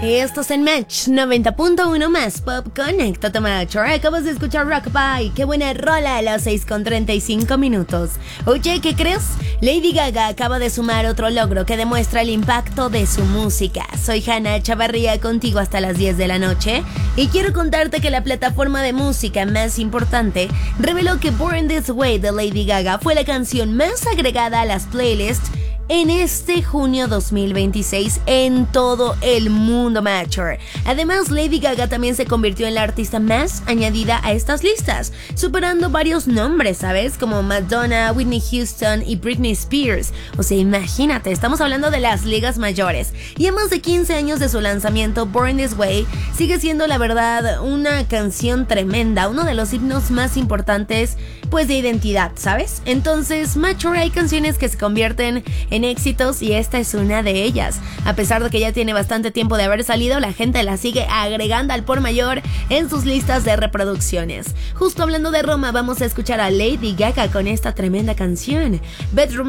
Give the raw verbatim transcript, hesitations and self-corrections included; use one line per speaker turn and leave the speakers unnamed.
y estos en Match noventa punto uno más Pop. Conéctate, Match. Acabas de escuchar Rockabye. Qué buena rola a las seis con treinta y cinco minutos. Oye, ¿qué crees? Lady Gaga acaba de sumar otro logro que demuestra el impacto de su música. Soy Hannah Chavarría, contigo hasta las diez de la noche, y quiero contarte que la plataforma de música más importante reveló que Born This Way de Lady Gaga fue la canción más agregada a las playlists en este junio dos mil veintiséis en todo el mundo, Matcher. Además, Lady Gaga también se convirtió en la artista más añadida a estas listas, superando varios nombres, ¿sabes? Como Madonna, Whitney Houston y Britney Spears. O sea, imagínate, estamos hablando de las ligas mayores. Y a más de quince años de su lanzamiento, Born This Way sigue siendo, la verdad, una canción tremenda, uno de los himnos más importantes, pues, de identidad, ¿sabes? Entonces, Matcher, hay canciones que se convierten en éxitos y esta es una de ellas. A pesar de que ya tiene bastante tiempo de haber salido, la gente la sigue agregando al por mayor en sus listas de reproducciones. Justo hablando de Roma, vamos a escuchar a Lady Gaga con esta tremenda canción, Bedroom